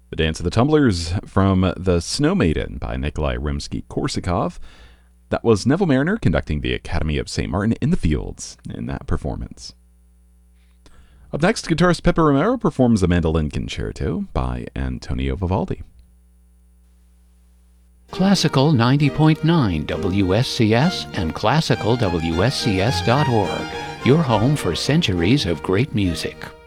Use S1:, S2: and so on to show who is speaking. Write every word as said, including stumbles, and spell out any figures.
S1: The Dance of the Tumblers from The Snow Maiden by Nikolai Rimsky-Korsakov. That was Neville Marriner conducting the Academy of Saint Martin in the Fields in that performance. Up next, guitarist Pepe Romero performs a mandolin concerto by Antonio Vivaldi.
S2: Classical ninety point nine W S C S and classical W S C S dot org, your home for centuries of great music.